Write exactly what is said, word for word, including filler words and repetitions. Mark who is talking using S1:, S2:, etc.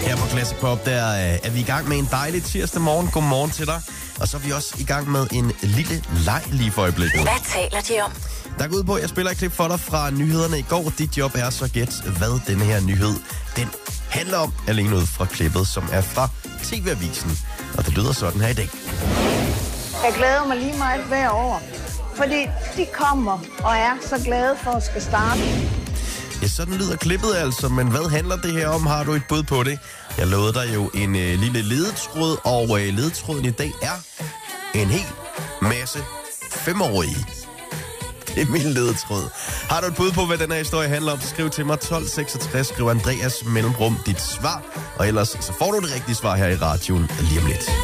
S1: Her på Classic Pop, der øh, er vi i gang med en dejlig tirsdag morgen. Godmorgen til dig. Og så er vi også i gang med en lille leg lige for øjeblikket.
S2: Hvad taler de om?
S1: Der går ud på, at jeg spiller et klip for dig fra nyhederne i går. Dit job er så gæt, hvad denne her nyhed den handler om. Alene ud fra klippet, som er fra T V-avisen. Og det lyder sådan her i dag.
S3: Jeg glæder mig lige meget hver år, fordi de kommer og er så glade for at skal starte.
S1: Ja, sådan lyder klippet altså, men hvad handler det her om? Har du et bud på det? Jeg lovede dig jo en øh, lille ledetråd, og øh, ledetråden i dag er en hel masse femårige. Det er min ledetråd. Har du et bud på, hvad den her historie handler om, så skriv til mig tolv seksogtres, skriv Andreas mellemrum dit svar, og ellers så får du det rigtige svar her i radioen lige om lidt.